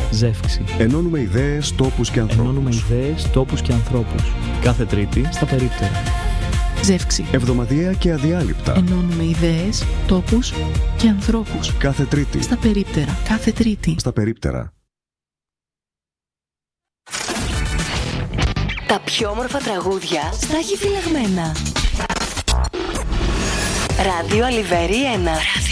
Ζεύξη. Ενώνουμε ιδέες, τόπους και ανθρώπους. Κάθε Τρίτη στα περίπτερα. Ζεύξη. Εβδομαδιαία και αδιάλειπτα. Ενώνουμε ιδέες, τόπους και ανθρώπους. Κάθε Τρίτη Στα περίπτερα. Κάθε Τρίτη. στα περίπτερα. Τα πιο όμορφα τραγούδια στα έχει φυλαγμένα. Ράδιο Αλιβέρι 1.